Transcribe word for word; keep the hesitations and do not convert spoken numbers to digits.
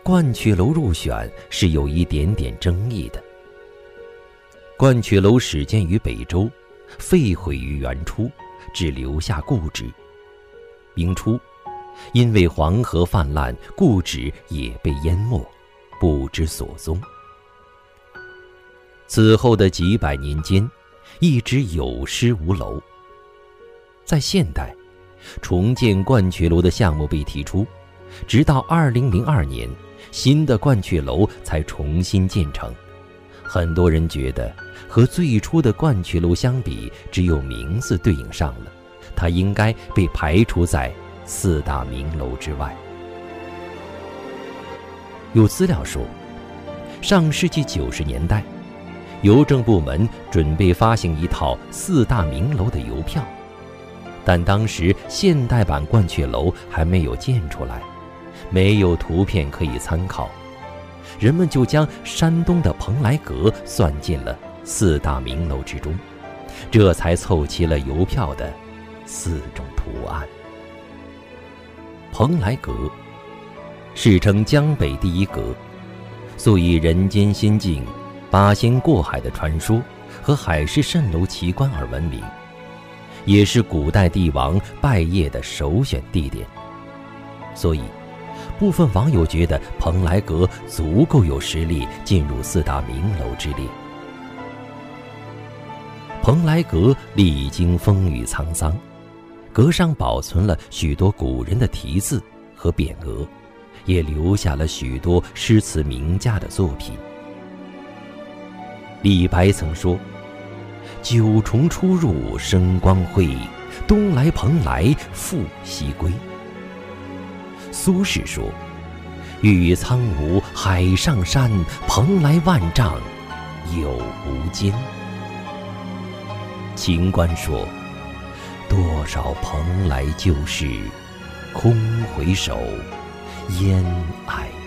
鹳雀楼入选是有一点点争议的。鹳雀楼始建于北周，废毁于元初，只留下故址。明初，因为黄河泛滥，故址也被淹没，不知所踪。此后的几百年间，一直有诗无楼。在现代，重建鹳雀楼的项目被提出，直到二零零二年，新的鹳雀楼才重新建成。很多人觉得和最初的鹳雀楼相比，只有名字对应上了，它应该被排除在四大名楼之外。有资料说，上世纪九十年代，邮政部门准备发行一套四大名楼的邮票，但当时现代版鹳雀楼还没有建出来，没有图片可以参考，人们就将山东的蓬莱阁算进了四大名楼之中，这才凑齐了邮票的四种图案。蓬莱阁世称江北第一阁，素以人间仙境、八仙过海的传说和海市蜃楼奇观而闻名，也是古代帝王拜谒的首选地点。所以部分网友觉得蓬莱阁足够有实力进入四大名楼之列。蓬莱阁历经风雨沧桑，阁上保存了许多古人的题字和匾额，也留下了许多诗词名家的作品。李白曾说：“九重出入生光辉，东来蓬莱复西归。”苏轼说：“玉苍梧海上山，蓬莱万丈有无间。”秦观说：“多少蓬莱旧事，空回首，烟霭